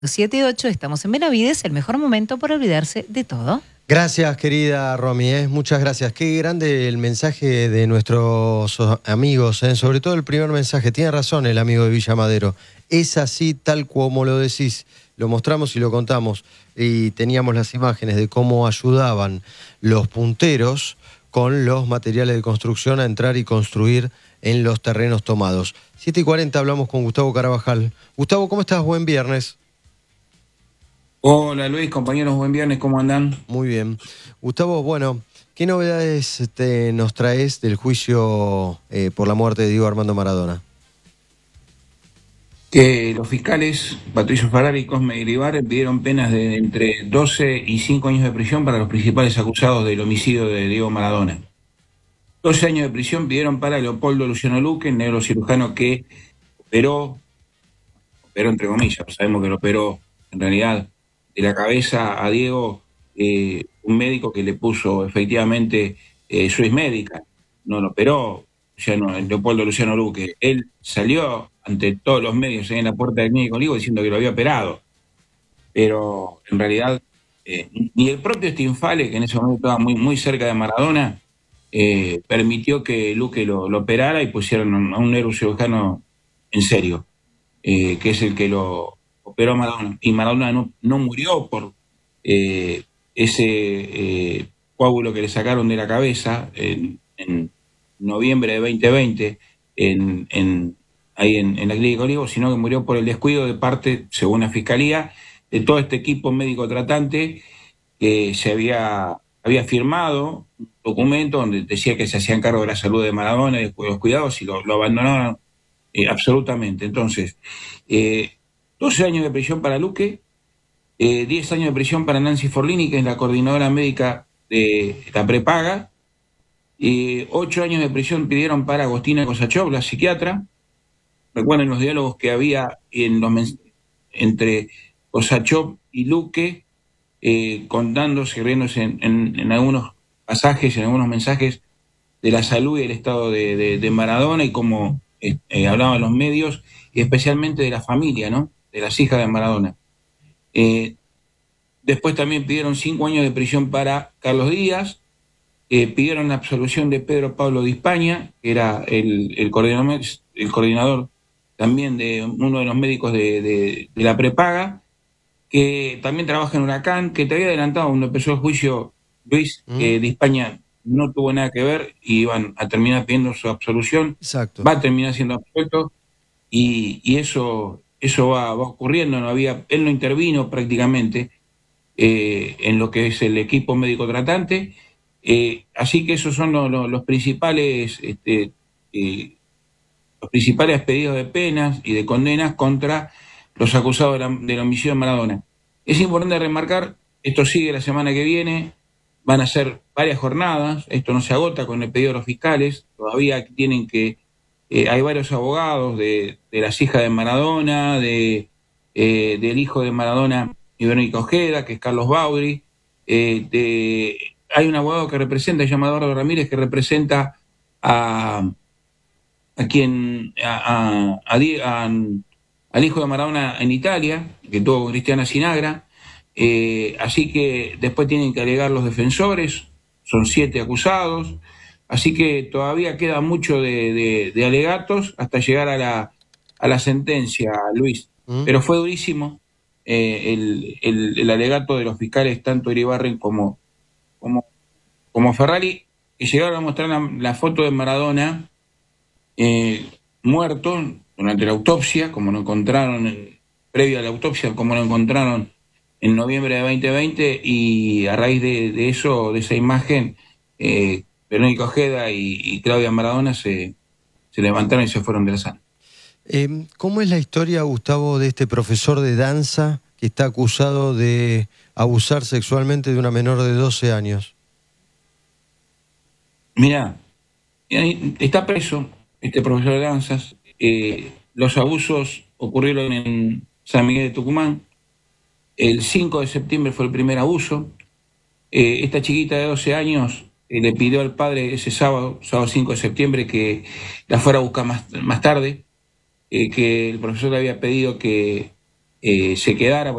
7 y 8, estamos en Benavides, el mejor momento para olvidarse de todo. Gracias, querida Romy, muchas gracias. Qué grande el mensaje de nuestros amigos, sobre todo el primer mensaje. Tiene razón el amigo de Villa Madero. Es así, tal como lo decís. Lo mostramos y lo contamos. Y teníamos las imágenes de cómo ayudaban los punteros con los materiales de construcción a entrar y construir en los terrenos tomados. 7:40 hablamos con Gustavo Carabajal. Gustavo, ¿cómo estás? Buen viernes. Hola Luis, compañeros, buen viernes, ¿cómo andan? Muy bien. Gustavo, bueno, ¿qué novedades nos traes del juicio por la muerte de Diego Armando Maradona? Que los fiscales Patricio Ferrari y Cosme Iribarren pidieron penas de entre 12 y 5 años de prisión para los principales acusados del homicidio de Diego Maradona. 12 años de prisión pidieron para Leopoldo Luciano Luque, el neurocirujano que operó entre comillas, sabemos que lo operó en realidad de la cabeza a Diego, un médico que le puso efectivamente Swiss Medica, no lo operó Leopoldo Luciano Luque. Él salió ante todos los medios en la puerta del médico Olivo diciendo que lo había operado, pero en realidad ni el propio Stinfale, que en ese momento estaba muy cerca de Maradona, permitió que Luque lo operara y pusieron a un neurocirujano en serio, que es el que lo operó a Maradona. Y Maradona no murió por ese coágulo que le sacaron de la cabeza en noviembre de 2020 ahí en la Clínica Olivo, sino que murió por el descuido de parte, según la Fiscalía, de todo este equipo médico tratante que se había firmado un documento donde decía que se hacían cargo de la salud de Maradona y de los cuidados y lo abandonaron absolutamente. Entonces, 12 años de prisión para Luque, 10 años de prisión para Nancy Forlini, que es la coordinadora médica de la prepaga, 8 años de prisión pidieron para Agostina Kosachov, la psiquiatra. Recuerden los diálogos que había entre Kosachov y Luque, contándose, riéndose en algunos pasajes, en algunos mensajes de la salud y el estado de Maradona y cómo hablaban los medios, y especialmente de la familia, ¿no? De las hijas de Maradona. Después también pidieron 5 años de prisión para Carlos Díaz, pidieron la absolución de Pedro Pablo Di España, que era el coordinador también de uno de los médicos de la prepaga, que también trabaja en Huracán, que te había adelantado cuando empezó el juicio, Luis, que Di España no tuvo nada que ver y iban a terminar pidiendo su absolución. Exacto. Va a terminar siendo absuelto y eso va ocurriendo. Él no intervino prácticamente en lo que es el equipo médico tratante, así que esos son los principales pedidos de penas y de condenas contra los acusados del homicidio de Maradona. Es importante remarcar, esto sigue la semana que viene, van a ser varias jornadas, esto no se agota con el pedido de los fiscales, todavía tienen que, hay varios abogados de las hijas de Maradona, del hijo de Maradona y Verónica Ojeda, que es Carlos Baudry, hay un abogado que representa, llamado Eduardo Ramírez, que representa al hijo de Maradona en Italia, que tuvo con Cristiana Sinagra, así que después tienen que alegar los defensores, son 7 acusados, así que todavía queda mucho de alegatos hasta llegar a la sentencia, Luis. Pero fue durísimo el alegato de los fiscales, tanto Iribarren como Ferrari, que llegaron a mostrar la foto de Maradona muerto durante la autopsia, como lo encontraron previo a la autopsia, como lo encontraron en noviembre de 2020, y a raíz de eso, de esa imagen, Verónica Ojeda y Claudia Maradona se levantaron y se fueron de la sala. ¿Cómo es la historia, Gustavo, de este profesor de danza que está acusado de abusar sexualmente de una menor de 12 años? Mirá, está preso este profesor de danzas. Los abusos ocurrieron en San Miguel de Tucumán. El 5 de septiembre fue el primer abuso. Esta chiquita de 12 años le pidió al padre ese sábado 5 de septiembre, que la fuera a buscar más tarde, que el profesor le había pedido que se quedara.